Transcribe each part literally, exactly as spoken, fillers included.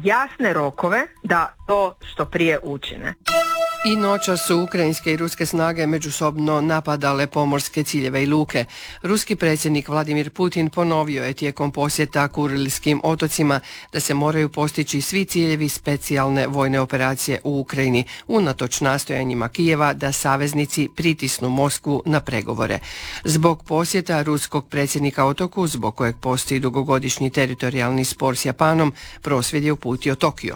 jasne rokove da to što prije učine. I noćas su ukrajinske i ruske snage međusobno napadale pomorske ciljeve i luke. Ruski predsjednik Vladimir Putin ponovio je tijekom posjeta Kurilskim otocima da se moraju postići svi ciljevi specijalne vojne operacije u Ukrajini, unatoč nastojanjima Kijeva da saveznici pritisnu Moskvu na pregovore. Zbog posjeta ruskog predsjednika otoku, zbog kojeg postoji dugogodišnji teritorijalni spor s Japanom, prosvjed je uputio Tokio.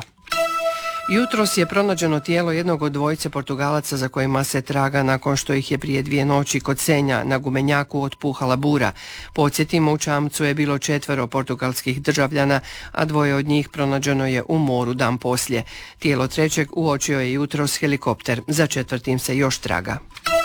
Jutros je pronađeno tijelo jednog od dvojice Portugalaca za kojima se traga nakon što ih je prije dvije noći kod Senja na gumenjaku otpuhala bura. Podsjetimo, u čamcu je bilo četvero portugalskih državljana, a dvoje od njih pronađeno je u moru dan poslije. Tijelo trećeg uočio je jutros helikopter, za četvrtim se još traga.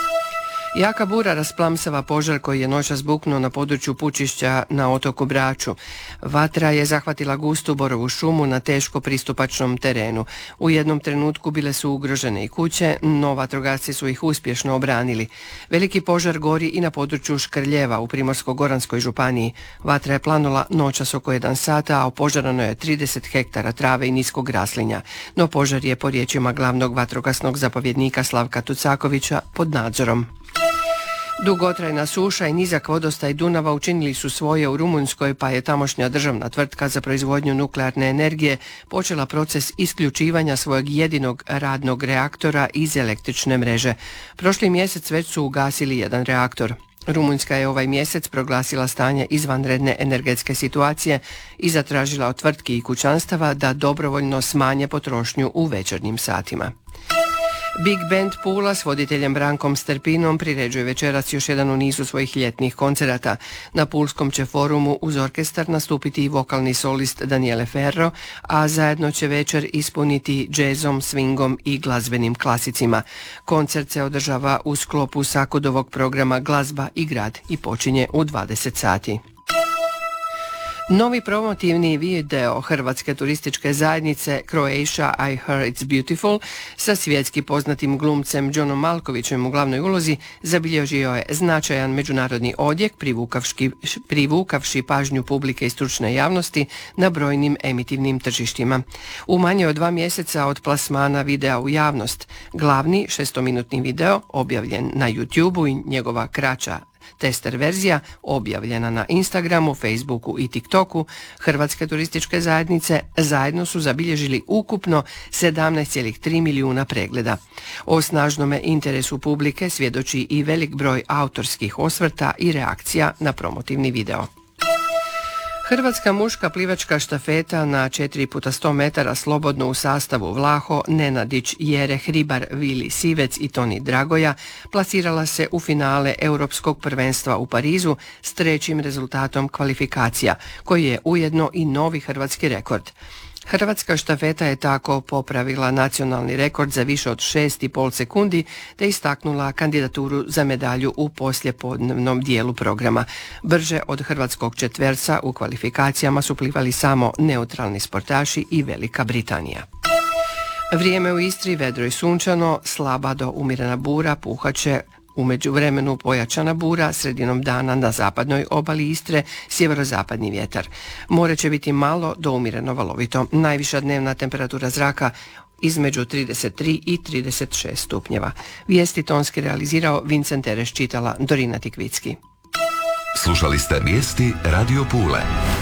Jaka bura rasplamsava požar koji je noćas buknuo na području Pučišća na otoku Braču. Vatra je zahvatila gustu borovu šumu na teško pristupačnom terenu. U jednom trenutku bile su ugrožene i kuće, no vatrogasci su ih uspješno obranili. Veliki požar gori i na području Škrljeva u Primorsko-goranskoj županiji. Vatra je planula noćas oko jedan sata, a opožarano je trideset hektara trave i niskog raslinja. No požar je, po riječima glavnog vatrogasnog zapovjednika Slavka Tucakovića, pod nadzorom. Dugotrajna suša i nizak vodostaj Dunava učinili su svoje u Rumunjskoj, pa je tamošnja državna tvrtka za proizvodnju nuklearne energije počela proces isključivanja svojeg jedinog radnog reaktora iz električne mreže. Prošli mjesec već su ugasili jedan reaktor. Rumunjska je ovaj mjesec proglasila stanje izvanredne energetske situacije i zatražila od tvrtki i kućanstava da dobrovoljno smanje potrošnju u večernjim satima. Big Band Pula s voditeljem Brankom Sterpinom priređuje večeras još jedan u nizu svojih ljetnih koncerata. Na Pulskom će forumu uz orkestar nastupiti i vokalni solist Daniele Ferro, a zajedno će večer ispuniti džezom, swingom i glazbenim klasicima. Koncert se održava u sklopu Sakudovog programa Glazba i grad i počinje u dvadeset sati. Novi promotivni video Hrvatske turističke zajednice Croatia I Heard It's Beautiful sa svjetski poznatim glumcem Johnom Malkovićem u glavnoj ulozi zabilježio je značajan međunarodni odjek, privukavši, privukavši pažnju publike i stručne javnosti na brojnim emitivnim tržištima. U manje od dva mjeseca od plasmana videa u javnost, glavni šestominutni video objavljen na YouTubeu i njegova kraća tester verzija objavljena na Instagramu, Facebooku i TikToku Hrvatske turističke zajednice zajedno su zabilježili ukupno sedamnaest zarez tri milijuna pregleda. O snažnome interesu publike svjedoči i velik broj autorskih osvrta i reakcija na promotivni video. Hrvatska muška plivačka štafeta na četiri puta sto metara slobodno u sastavu Vlaho, Nenadić, Jere Hribar, Vili Sivec i Toni Dragoja plasirala se u finale Europskog prvenstva u Parizu s trećim rezultatom kvalifikacija, koji je ujedno i novi hrvatski rekord. Hrvatska štafeta je tako popravila nacionalni rekord za više od šest i pol sekundi te istaknula kandidaturu za medalju u poslijepodnevnom dijelu programa. Brže od hrvatskog četverca u kvalifikacijama su plivali samo neutralni sportaši i Velika Britanija. Vrijeme u Istri vedro i sunčano, slaba do umjerena bura, puhaće u međuvremenu pojačana bura, sredinom dana na zapadnoj obali Istre sjeverozapadni vjetar. More će biti malo do umjereno valovito. Najviša dnevna temperatura zraka između trideset tri i trideset šest stupnjeva. Vijesti tonski realizirao Vincent Tereš, čitala Dorina Tikvicki. Slušali ste vijesti Radio Pule.